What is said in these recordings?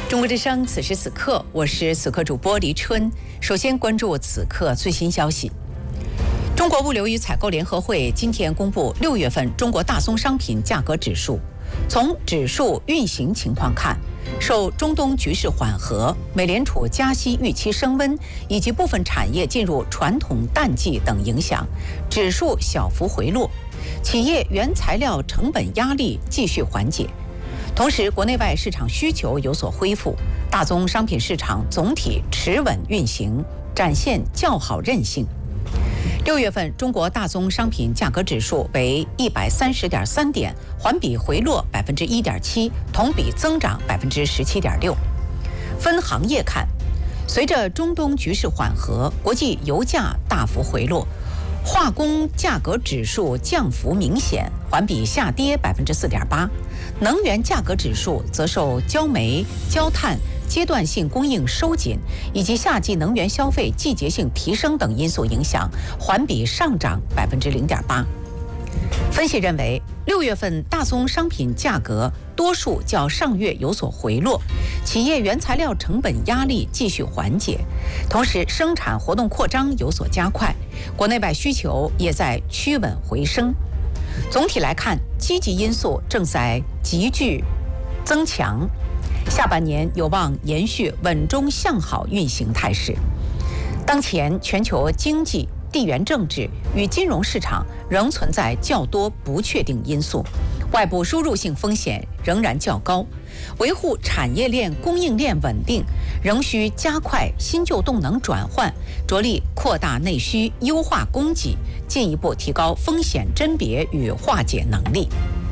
中国之声，此时此刻，我是此刻主播黎春。首先关注此刻最新消息。中国物流与采购联合会今天公布6月份中国大宗商品价格指数。从指数运行情况看，受中东局势缓和、美联储加息预期升温以及部分产业进入传统淡季等影响，指数小幅回落，企业原材料成本压力继续缓解。同时，国内外市场需求有所恢复，大宗商品市场总体持稳运行，展现较好韧性。6月份中国大宗商品价格指数为130.3点，环比回落1.7%，同比增长17.6%。分行业看，随着中东局势缓和，国际油价大幅回落，化工价格指数降幅明显，环比下跌4.8%。能源价格指数则受焦煤、焦炭阶段性供应收紧以及夏季能源消费季节性提升等因素影响，环比上涨0.8%。分析认为，6月份大宗商品价格多数较上月有所回落，企业原材料成本压力继续缓解，同时生产活动扩张有所加快，国内外需求也在趋稳回升。总体来看，积极因素正在急剧增强，下半年有望延续稳中向好运行态势。当前全球经济、地缘政治与金融市场仍存在较多不确定因素，外部输入性风险仍然较高，维护产业链供应链稳定仍需加快新旧动能转换，着力扩大内需，优化供给，进一步提高风险甄别与化解能力。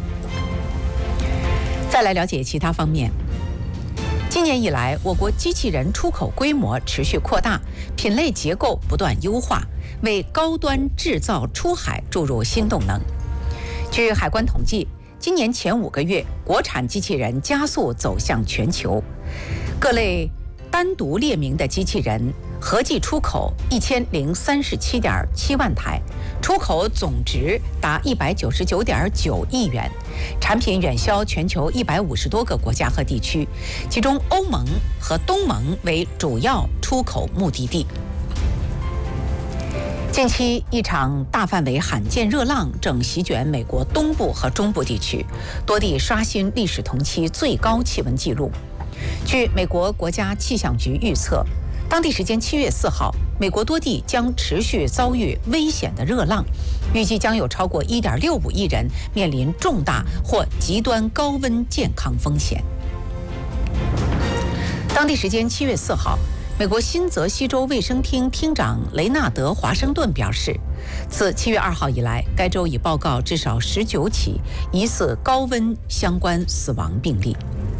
再来了解其他方面。今年以来，我国机器人出口规模持续扩大，品类结构不断优化，为高端制造出海注入新动能。据海关统计，今年前5个月，国产机器人加速走向全球，各类单独列明的机器人合计出口1037.7万台，出口总值达199.9亿元，产品远销全球150多个国家和地区，其中欧盟和东盟为主要出口目的地。近期，一场大范围罕见热浪正席卷美国东部和中部地区，多地刷新历史同期最高气温纪录。据美国国家气象局预测，当地时间7月4号，美国多地将持续遭遇危险的热浪，预计将有超过1.65亿人面临重大或极端高温健康风险。当地时间7月4号，美国新泽西州卫生厅厅长雷纳德·华盛顿表示，自7月2号以来，该州已报告至少19起疑似高温相关死亡病例。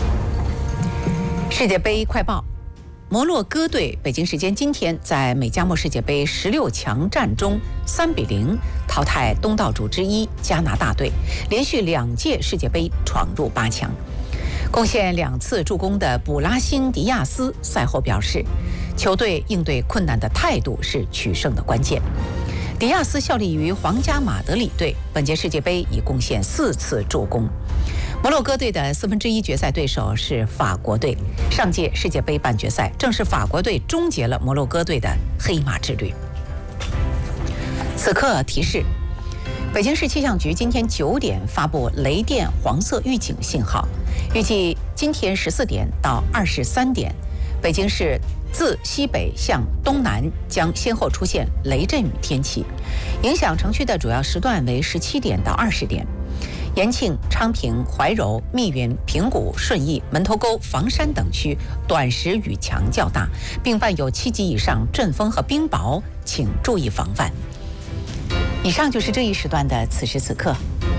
世界杯快报：摩洛哥队北京时间今天在美加墨世界杯16强战中3比0淘汰东道主之一加拿大队，连续2届世界杯闯入8强。贡献2次助攻的布拉辛迪亚斯赛后表示，球队应对困难的态度是取胜的关键。迪亚斯效力于皇家马德里队，本届世界杯已贡献4次助攻。摩洛哥队的1/4决赛对手是法国队，上届世界杯半决赛正是法国队终结了摩洛哥队的黑马之旅。此刻提示，北京市气象局今天9点发布雷电黄色预警信号，预计今天14点到23点，北京市自西北向东南将先后出现雷阵雨天气，影响城区的主要时段为17点到20点。延庆、昌平、怀柔、密云、平谷、顺义、门头沟、房山等区短时雨强较大，并伴有7级以上阵风和冰雹，请注意防范。以上就是这一时段的此时此刻，